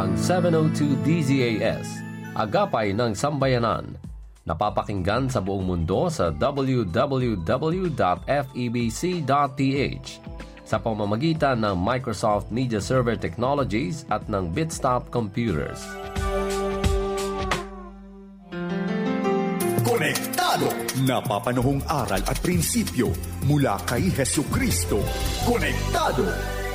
ang 702 DZAS, Agapay ng Sambayanan. Napapakinggan sa buong mundo sa www.febc.ph sa pamamagitan ng Microsoft Media Server Technologies at ng Bitstop Computers. Konektado! Napapanahong aral at prinsipyo mula kay Hesukristo. Konektado!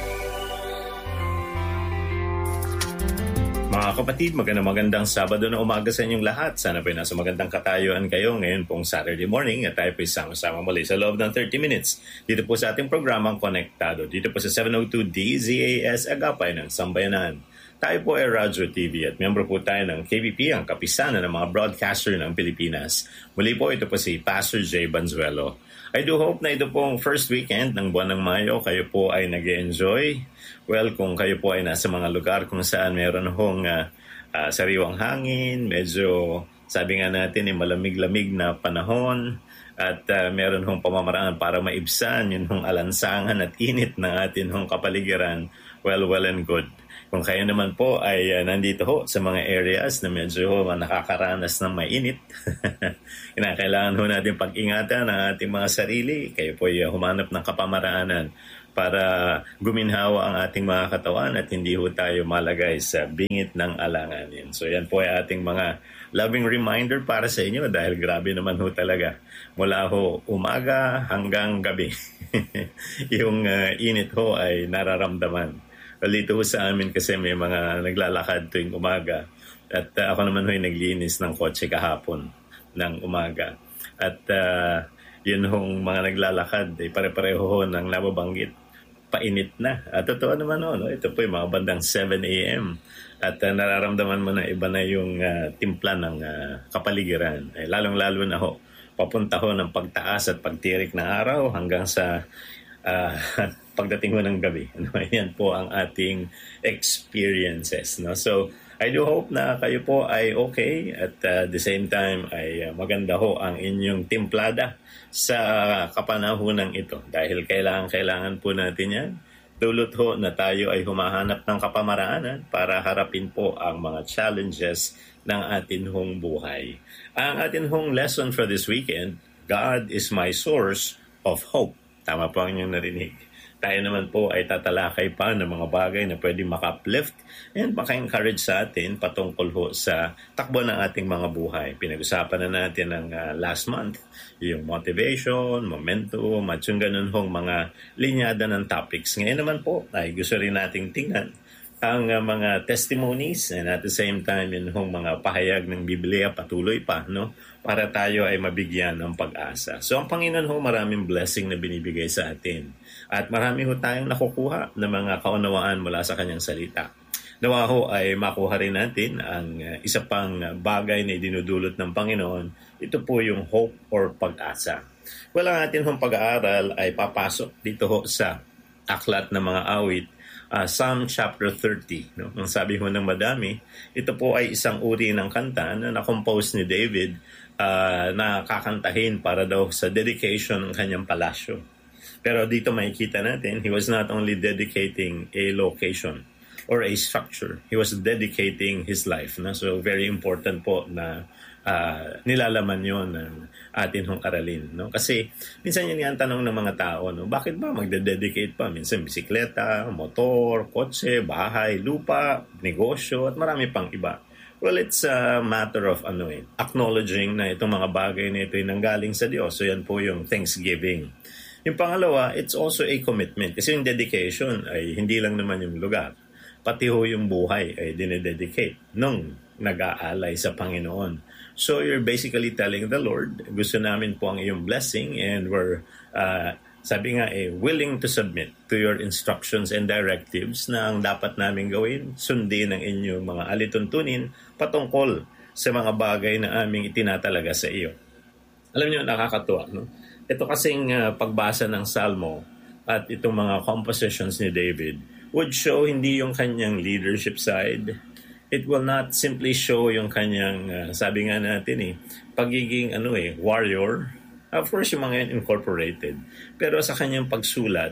Mga kapatid, magandang Sabado na umaga sa inyong lahat. Sana po nasa magandang katayuan kayo ngayon pong Saturday morning at tayo po sama-sama muli sa loob ng 30 minutes dito po sa ating programang Konektado. Dito po sa 702 DZAS Agapay ng Sambayanan. Tayo po ay Radyo TV at miyembro po tayo ng KBP, ang kapisanan ng mga broadcaster ng Pilipinas. Muli po ito po si Pastor Jay Banzuelo. I do hope na ito pong first weekend ng buwan ng Mayo, kayo po ay nag-enjoy. Well, kung kayo po ay nasa mga lugar kung saan meron hong sariwang hangin, medyo sabi nga natin malamig-lamig na panahon, at meron hong pamamaraan para maibsan yun hong alansangan at init ng atin hong kapaligiran, well and good. Kung kayo naman po ay nandito ho sa mga areas na medyo nakakaranas ng mainit, kailangan ho natin pag-ingatan ang ating mga sarili. Kayo po ay humanap ng kapamaraanan para guminhawa ang ating mga katawan at hindi ho tayo malagay sa bingit ng alanganin. So yan po ay ating mga loving reminder para sa inyo dahil grabe naman ho talaga. Mula ho umaga hanggang gabi, yung init ho ay nararamdaman. Dito sa amin kasi may mga naglalakad tuwing umaga at ako naman ho'y naglinis ng kotse kahapon ng umaga. At yun hong mga naglalakad ay pare-pareho ho ng nababanggit. Painit na. At totoo naman ho, no? Ito po yung mga bandang 7 a.m. At nararamdaman mo na iba na yung timpla ng kapaligiran. Lalong-lalo na ho, papunta ho ng pagtaas at pagtirik na araw hanggang sa pagdating mo ng gabi. Yan po ang ating experiences. No? So, I do hope na kayo po ay okay at the same time ay maganda ho ang inyong timplada sa kapanahunan ito. Dahil kailangan po natin yan. Dulot ho na tayo ay humahanap ng kapamaraanan para harapin po ang mga challenges ng atin hong buhay. Ang atin hong lesson for this weekend, God is my source of hope. Tama po ang inyong narinig. Tayo naman po ay tatalakay pa ng mga bagay na pwede maka-uplift and maka-encourage sa atin patungkol ho sa takbo ng ating mga buhay. Pinag-usapan na natin ng last month, yung motivation, momentum, at yung ganun hong mga linyada ng topics. Ngayon naman po ay gusto rin nating tingnan ang mga testimonies and at the same time yung mga pahayag ng Biblia patuloy pa, no? Para tayo ay mabigyan ng pag-asa. So ang Panginoon ho maraming blessing na binibigay sa atin. At marami ho tayong nakukuha ng mga kaunawaan mula sa kanyang salita. Nawa ho ay makuha rin natin ang isa pang bagay na dinudulot ng Panginoon. Ito po yung hope or pag-asa. Well, ang atin hong pag-aaral ay papasok dito ho sa aklat ng mga awit, Psalm chapter 30. No? Ang sabi ho ng madami, ito po ay isang uri ng kanta na na-compose ni David na kakantahin para daw sa dedication ng kanyang palasyo. Pero dito makikita natin, he was not only dedicating a location or a structure, he was dedicating his life. No? So very important po na nilalaman yon ng atin hong aralin. No? Kasi minsan yan nga ang tanong ng mga tao, no? Bakit ba magde-dedicate pa? Minsan bisikleta, motor, kotse, bahay, lupa, negosyo, at marami pang iba. Well, it's a matter of acknowledging na itong mga bagay na ito ay nanggaling sa Diyos. So yan po yung thanksgiving. Yung pangalawa, it's also a commitment. Kasi yung dedication ay hindi lang naman yung lugar. Pati ho yung buhay ay dinededicate nung nag-aalay sa Panginoon. So you're basically telling the Lord, gusto namin po ang iyong blessing and we're, sabi nga willing to submit to your instructions and directives na ang dapat namin gawin, sundin ang inyong mga alituntunin patungkol sa mga bagay na aming itinatalaga sa iyo. Alam niyo, nakakatuwa, no? Ito kasing pagbasa ng Salmo at itong mga compositions ni David would show hindi yung kanyang leadership side. It will not simply show yung kanyang, sabi nga natin pagiging warrior. Of course, yung mga yan incorporated. Pero sa kanyang pagsulat,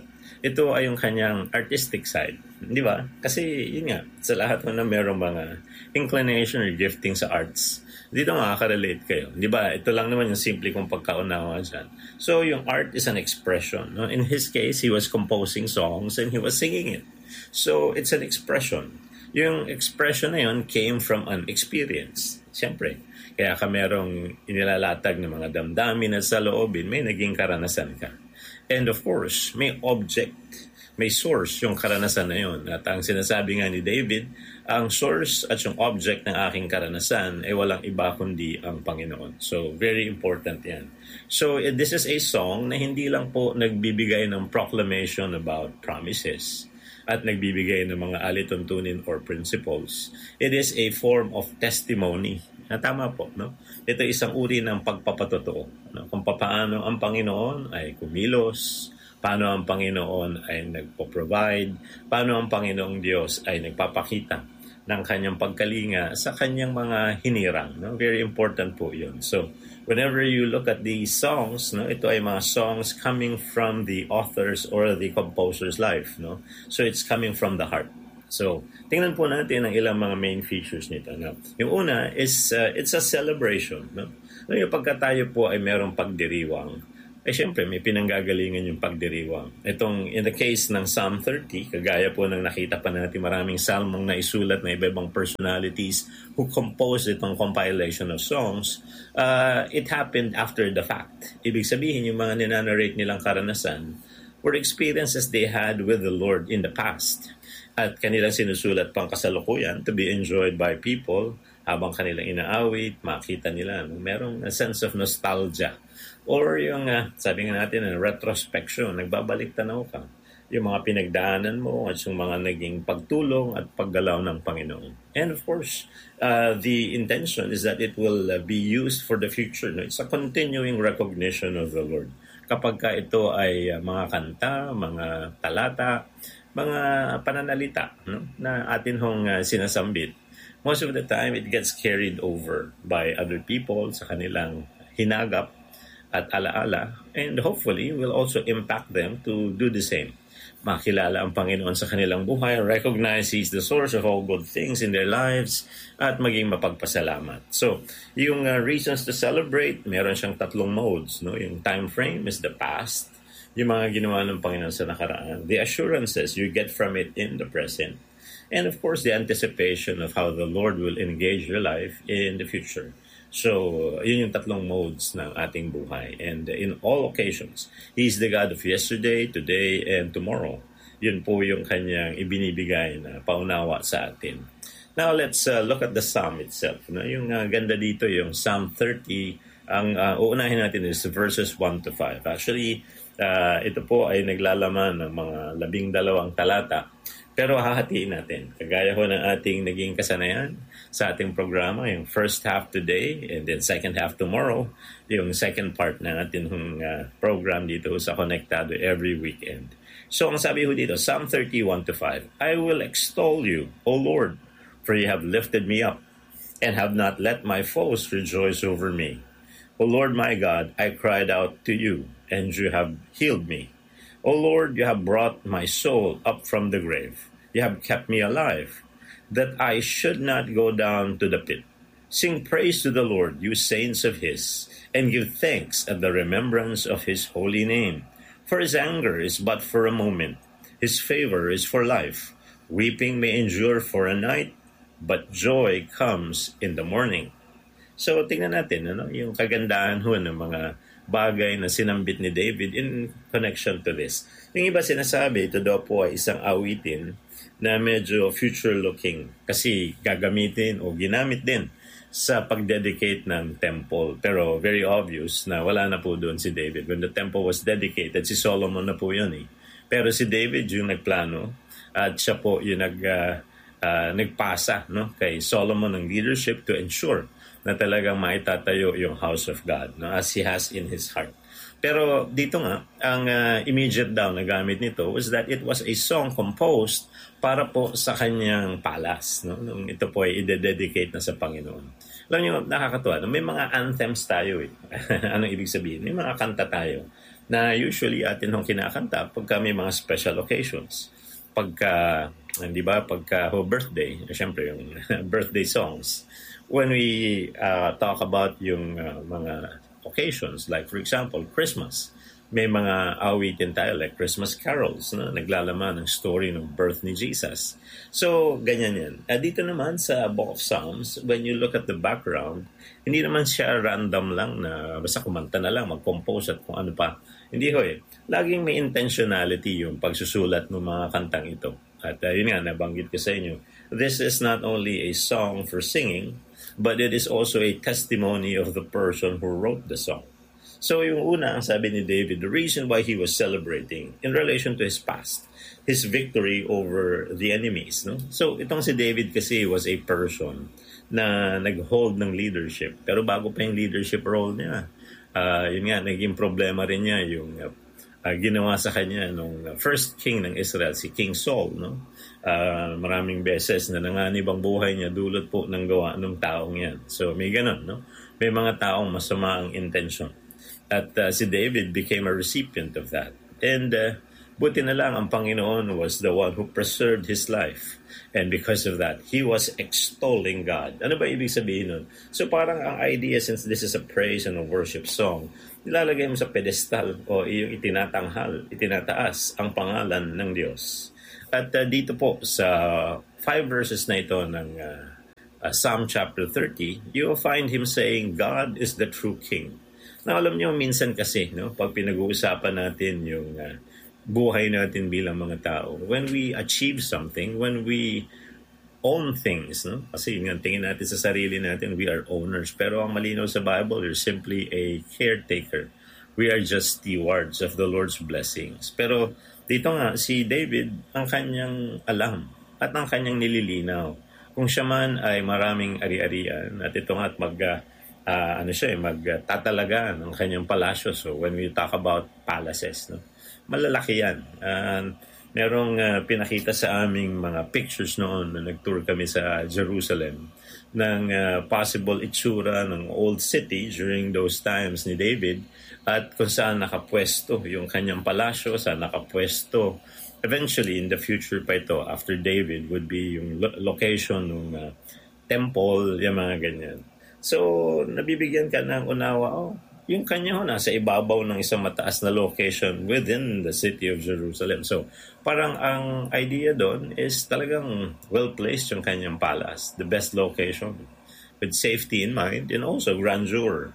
ito ay yung kanyang artistic side. Di ba? Kasi yun nga, sa lahat na merong mga inclination or gifting sa arts, dito makaka-relate kayo. Di ba? Ito lang naman yung simple kong pagkaunawa dyan. So, yung art is an expression. No? In his case, he was composing songs and he was singing it. So, it's an expression. Yung expression na yun came from an experience. Siyempre, kaya ka merong inilalatag ng mga damdamin at sa loobin, may naging karanasan ka. And of course, may object, may source yung karanasan na yun. At ang sinasabi nga ni David, ang source at yung object ng aking karanasan ay walang iba kundi ang Panginoon. So, very important yan. So, this is a song na hindi lang po nagbibigay ng proclamation about promises at nagbibigay ng mga alituntunin or principles. It is a form of testimony. Tama po, no? Ito isang uri ng pagpapatotoo. No? Kung paano ang Panginoon ay kumilos, paano ang Panginoon ay nagpo-provide, paano ang Panginoong Diyos ay nagpapakita ng kanyang pagkalinga sa kanyang mga hinirang. No? Very important po yun. So, whenever you look at these songs, no, ito ay mga songs coming from the author's or the composer's life. No? So, it's coming from the heart. So, tingnan po natin ang ilang mga main features nito. No? Yung una is, it's a celebration. No? Yung pagka tayo po ay merong pagdiriwang, syempre may pinanggagalingan yung pagdiriwang. Itong, in the case ng Psalm 30, kagaya po ng nakita pa natin maraming salmong na isulat na iba-ibang personalities who composed itong compilation of songs, it happened after the fact. Ibig sabihin, yung mga ninanarrate nilang karanasan were experiences they had with the Lord in the past. At kanilang sinusulat pang kasalukuyan to be enjoyed by people habang kanilang inaawit, makita nila. Merong a sense of nostalgia. Or yung, sabi nga natin, retrospection, nagbabalik tanaw ka. Yung mga pinagdaanan mo at yung mga naging pagtulong at paggalaw ng Panginoon. And of course, the intention is that it will be used for the future. No? It's a continuing recognition of the Lord. Kapag ka ito ay mga kanta, mga talata, mga pananalita, no? Na atin hong sinasambit, most of the time it gets carried over by other people sa kanilang hinagap at alaala, and hopefully will also impact them to do the same. Makilala ang Panginoon sa kanilang buhay, recognize He's the source of all good things in their lives, at maging mapagpasalamat. So, yung reasons to celebrate, meron siyang tatlong modes. No? Yung time frame is the past, yung mga ginawa ng Panginoon sa nakaraan, the assurances you get from it in the present, and of course, the anticipation of how the Lord will engage your life in the future. So, yun yung tatlong modes ng ating buhay. And in all occasions, He is the God of yesterday, today, and tomorrow. Yun po yung kanyang ibinibigay na paunawa sa atin. Now, let's look at the Psalm itself. No? Yung ganda dito, yung Psalm 30, ang uunahin natin is verses 1 to 5. Actually, ito po ay naglalaman ng mga 12 talata. Pero hahatiin natin. Kagaya ho ng ating naging kasanayan sa ating programa, yung first half today and then second half tomorrow, yung second part na ating program dito sa Konektado every weekend. So ang sabi ho dito, Psalm 31 to 5, I will extol you, O Lord, for you have lifted me up and have not let my foes rejoice over me. O Lord my God, I cried out to you, and you have healed me. O Lord, you have brought my soul up from the grave. You have kept me alive, that I should not go down to the pit. Sing praise to the Lord, you saints of His, and give thanks at the remembrance of His holy name. For His anger is but for a moment. His favor is for life. Weeping may endure for a night, but joy comes in the morning. So, tingnan natin yung kagandahan ho ng mga bagay na sinambit ni David in connection to this. Yung iba sinasabi, ito daw po ay isang awitin na medyo future-looking kasi gagamitin o ginamit din sa pag-dedicate ng temple. Pero very obvious na wala na po doon si David. When the temple was dedicated, si Solomon na po yun eh. Pero si David yung nagplano at siya po yung nagpasa kay Solomon ng leadership to ensure na talagang maitatayo yung house of God, as he has in his heart. Pero dito nga, ang immediate daw na gamit nito was that it was a song composed para po sa kanyang palace. Nung ito po ay i-dedicate na sa Panginoon. Alam niyo, nakakatuwa. May mga anthems tayo eh. Anong ibig sabihin? May mga kanta tayo na usually atin hong kinakanta pagka may mga special occasions. Pagka birthday, syempre yung birthday songs. When we talk about yung mga occasions, like for example, Christmas, may mga awitin tayo like Christmas carols na naglalaman ng story ng birth ni Jesus. So, ganyan yan. Dito naman sa Book of Psalms, when you look at the background, hindi naman siya random lang na basta kumanta na lang, mag-compose at kung ano pa. Hindi ho eh. Laging may intentionality yung pagsusulat ng mga kantang ito. At yun nga, nabanggit ko sa inyo, this is not only a song for singing, but it is also a testimony of the person who wrote the song. So yung una, ang sabi ni David, the reason why he was celebrating in relation to his past, his victory over the enemies. No? So itong si David kasi was a person na nag-hold ng leadership. Pero bago pa yung leadership role niya, yun nga, naging problema rin niya yung ginawa sa kanya nung first king ng Israel, si King Saul. No? Maraming beses na nanganib ang buhay niya dulot po ng gawa ng taong yan. So may ganun. No? May mga taong masama ang intention. At si David became a recipient of that. And buti na lang ang Panginoon was the one who preserved his life. And because of that, he was extolling God. Ano ba ibig sabihin nun? So parang ang idea, since this is a praise and a worship song, nilalagay mo sa pedestal o yung itinataas ang pangalan ng Diyos. At dito po sa 5 verses na ito ng Psalm chapter 30, you will find him saying, God is the true King. Na alam niyo, minsan kasi, no, pag pinag-uusapan natin yung buhay natin bilang mga tao, when we achieve something, when we own things, no? Kasi yung tingin natin sa sarili natin, we are owners. Pero ang malinaw sa Bible, we're simply a caretaker. We are just stewards of the Lord's blessings. Pero dito nga, si David, ang kanyang alam at ang kanyang nililinaw. Kung siya man ay maraming ari-arian, at ito nga at magtatalaga ng kanyang palasyo. So when we talk about palaces, no, malalaki yan. Merong pinakita sa aming mga pictures noon na nag-tour kami sa Jerusalem ng possible itsura ng old city during those times ni David at kung saan nakapwesto yung kanyang palasyo, saan nakapwesto eventually in the future pa ito after David would be yung location ng temple, yung mga ganyan. So, nabibigyan ka ng unawa, yung kanya nasa ibabaw ng isang mataas na location within the city of Jerusalem. So, parang ang idea doon is talagang well-placed yung kanyang palace, the best location, with safety in mind and also grandeur.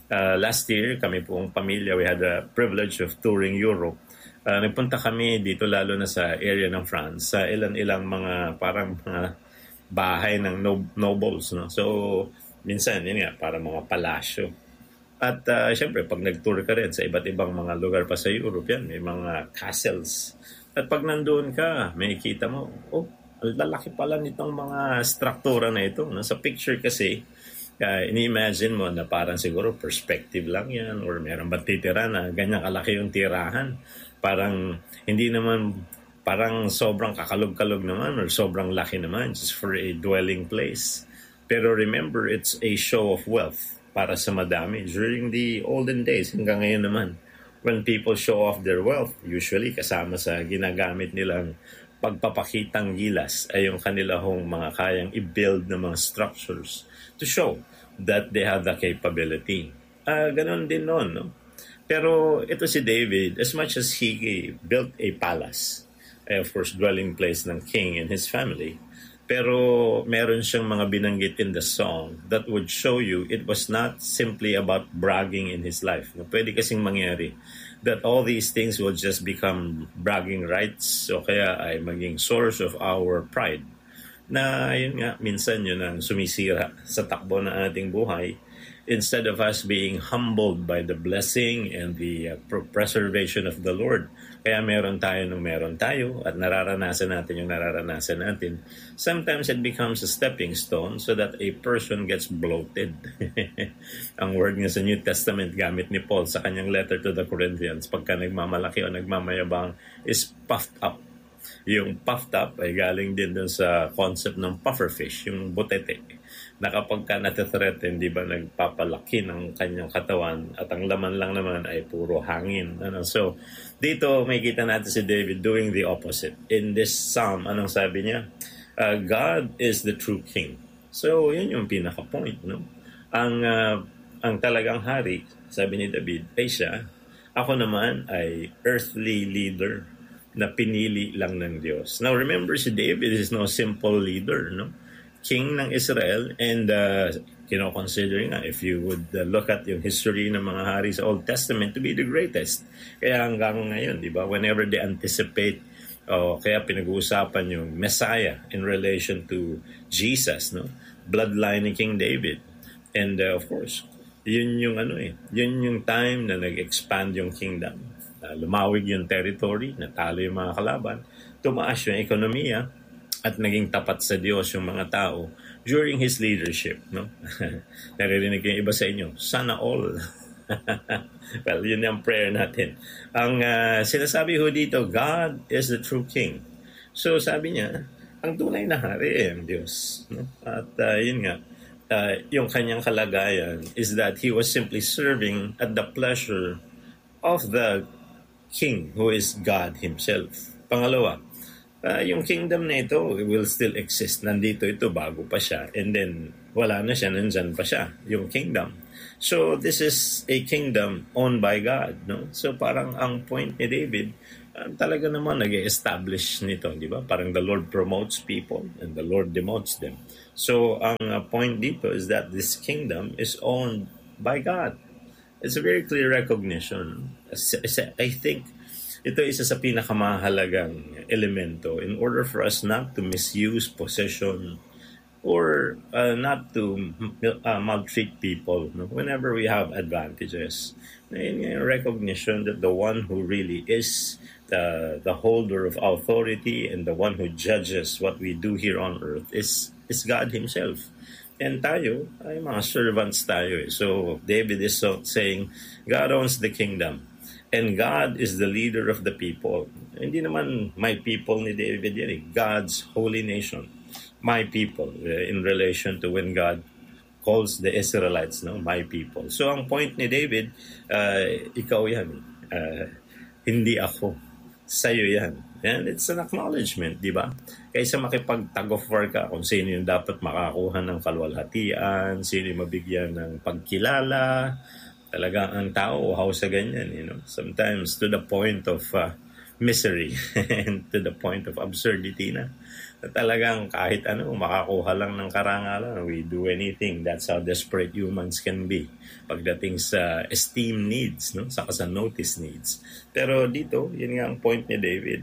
Last year, kami pong pamilya, we had the privilege of touring Europe. Nagpunta kami dito lalo na sa area ng France, sa ilan-ilang mga parang mga bahay ng nobles. No? So, minsan, yun nga, para mga palasyo. At syempre, pag nag-tour ka rin sa iba't ibang mga lugar pa sa Europe, yan, may mga castles. At pag nandoon ka, may kita mo, lalaki pala nitong mga struktura na ito. No? Sa picture kasi, ini-imagine mo na parang siguro perspective lang yan or meron ba titira na ganyan kalaki yung tirahan. Parang hindi naman, parang sobrang kakalog-kalog naman or sobrang laki naman just for a dwelling place. Pero remember, it's a show of wealth para sa madami. During the olden days, hanggang ngayon naman, when people show off their wealth, usually kasama sa ginagamit nilang pagpapakitang gilas ay yung kanilahong mga kayang i-build na mga structures to show that they have the capability. Ganon din noon, no? Pero ito si David, as much as he built a palace, of course, dwelling place ng king and his family, pero meron siyang mga binanggit in the song that would show you it was not simply about bragging in his life. Pwede kasing mangyari that all these things will just become bragging rights o kaya ay maging source of our pride. Na yun nga, minsan yun ang sumisira sa takbo ng ating buhay. Instead of us being humbled by the blessing and the preservation of the Lord. Kaya meron tayo at nararanasan natin yung nararanasan natin. Sometimes it becomes a stepping stone so that a person gets bloated. Ang word nga sa New Testament gamit ni Paul sa kanyang letter to the Corinthians, pagka nagmamalaki o nagmamayabang, is puffed up. Yung puffed up ay galing din dun sa concept ng pufferfish, yung butete. Na kapag ka natathreaten, di ba, nagpapalaki ng kanyang katawan at ang laman lang naman ay puro hangin. So, dito may kita natin si David doing the opposite. In this psalm, anong sabi niya? God is the true king. So, yun yung pinaka-point, no? Ang talagang hari, sabi ni David, ay siya. Ako naman ay earthly leader na pinili lang ng Diyos. Now, remember, si David is no simple leader, no? King ng Israel, and considering if you would look at yung history ng mga hari sa Old Testament to be the greatest. Kaya hanggang ngayon, di ba, whenever they anticipate, kaya pinag-uusapan yung Messiah in relation to Jesus, no? Bloodline ni King David. And of course, yun yung yun yung time na nag-expand yung kingdom. Lumawig yung territory, natalo yung mga kalaban, tumaas yung ekonomiya, at naging tapat sa Diyos yung mga tao during His leadership, no? Naririnig yung iba sa inyo, sana all. Well, yun yung prayer natin. Ang sinasabi ho dito, God is the true King. So sabi niya, ang tunay na hari ang Diyos, no? At yun nga, yung kanyang kalagayan is that He was simply serving at the pleasure of the King who is God Himself. Pangalawa, yung kingdom na ito will still exist. Nandito ito bago pa siya. And then, wala na siya, nandyan pa siya, yung kingdom. So, this is a kingdom owned by God, no? So, parang ang point ni David, talaga naman nag-establish nito, di ba? Parang the Lord promotes people and the Lord demotes them. So, ang point dito is that this kingdom is owned by God. It's a very clear recognition. I think ito isa sa pinakamahalagang elemento in order for us not to misuse possession or not to maltreat people, no? Whenever we have advantages. Yung recognition that the one who really is the holder of authority and the one who judges what we do here on earth is God Himself. And tayo ay mga servants tayo. So David is saying, God owns the kingdom. And God is the leader of the people. Hindi naman my people ni David yan. God's holy nation. My people. In relation to when God calls the Israelites, no, my people. So ang point ni David, ikaw yan. Hindi ako. Sa'yo yan. And it's an acknowledgement, di ba? Kaysa makipag-tug of war ka kung sino yung dapat makakuha ng kalwalhatian, sino yung mabigyan ng pagkilala. Talaga ang tao, how sa ganyan, sometimes to the point of misery and to the point of absurdity na talagang kahit makakuha lang ng karangalan, we do anything. That's how desperate humans can be pagdating sa esteem needs, no? Saka sa notice needs. Pero dito, yun nga ang point ni David.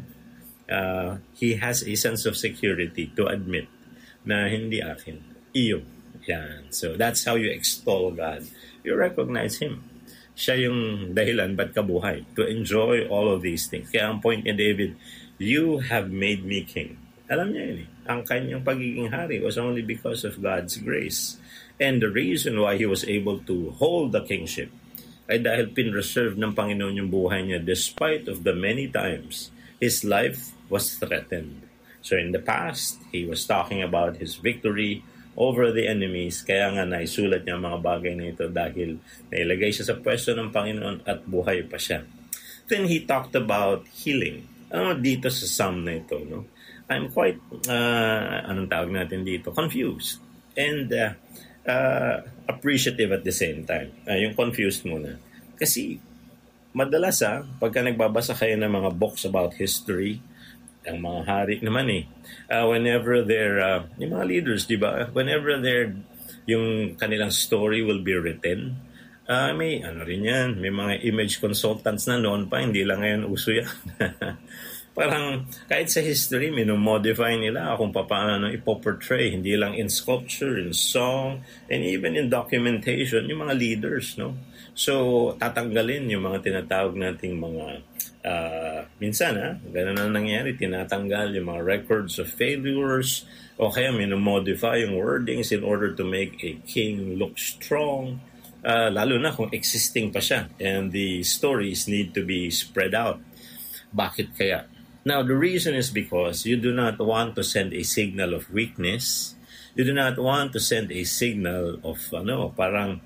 He has a sense of security to admit na hindi akin, iyo. Yan. So that's how you extol God. You recognize Him. Siya yung dahilan ba't kabuhay, to enjoy all of these things. Kaya ang point ni David, you have made me king. Alam niya yun. Ang kanyang pagiging hari was only because of God's grace. And the reason why he was able to hold the kingship ay dahil pinreserve ng Panginoon yung buhay niya despite of the many times his life was threatened. So in the past, he was talking about his victory over the enemies. Kaya nga naisulat niya ang mga bagay na ito dahil nailagay siya sa pwesto ng Panginoon at buhay pa siya. Then he talked about healing. Dito sa psalm na ito, no? I'm quite, anong tawag natin dito? Confused. And appreciative at the same time. Yung confused muna. Kasi madalas pagka nagbabasa kayo ng mga books about history, ang mga hari naman whenever they're yung mga leaders, di ba, whenever they're yung kanilang story will be written, may rin yan, may mga image consultants na noon pa, hindi lang ngayon uso yan. Parang kahit sa history minomodify nila kung paano ipoportray, hindi lang in sculpture, in song, and even in documentation, yung mga leaders, no? So tatanggalin yung mga tinatawag nating mga minsan ganun na nangyari, tinatanggal yung mga records of failures o kaya minomodify yung wordings in order to make a king look strong, lalo na kung existing pa siya and the stories need to be spread out. Bakit kaya? Now, the reason is because you do not want to send a signal of weakness. You do not want to send a signal of parang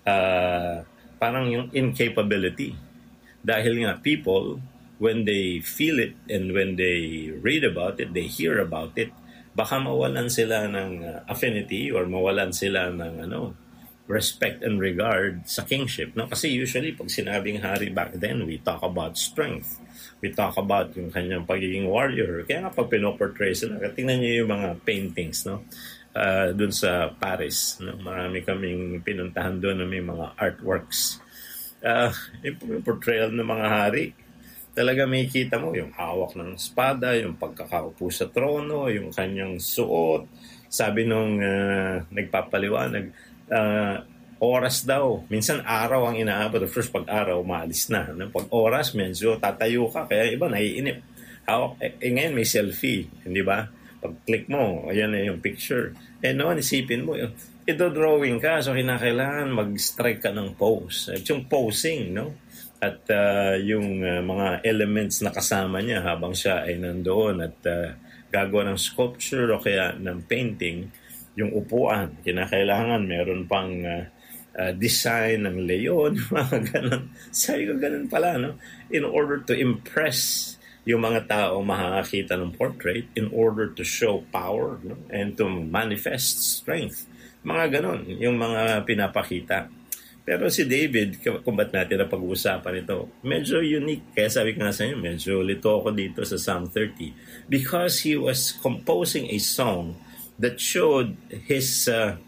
yung incapability. Dahil nga people, when they feel it and when they read about it, they hear about it, baka mawalan sila ng affinity or mawalan sila ng respect and regard sa kingship. No? Kasi usually pag sinabing hari back then, we talk about strength. We talk about yung kanyang pagiging warrior. Kaya nga pag pinoportray sila, tingnan niyo yung mga paintings, no? Doon sa Paris. No? Marami kaming pinuntahan doon na may mga artworks. Yung portrayal ng mga hari, talaga may kita mo yung hawak ng espada, yung pagkakaupo sa trono, yung kanyang suot. Sabi nung nagpapaliwanag, oras daw. Minsan araw ang inaabot. Of course, pag araw, maalis na. Pag oras, medyo tatayo ka. Kaya iba, naiinip. Hawak, ngayon may selfie. Hindi ba? Pag click mo, ayan na yung picture. Noon, isipin mo, ito drawing ka. So, kinakailangan mag-strike ka ng pose. At yung posing, no? At yung mga elements na kasama niya habang siya ay nandoon at gagawa ng sculpture o kaya ng painting, yung upuan, kinakailangan meron pang design ng leon, mga ganun. Sabi ko, ganun pala, no? In order to impress yung mga tao makakakita ng portrait, in order to show power, no? And to manifest strength. Mga ganun, yung mga pinapakita. Pero si David, kung ba't natin na pag-uusapan ito, medyo unique. Kaya sabi ko nga sa inyo, medyo lito ako dito sa Psalm 30. Because he was composing a song that showed his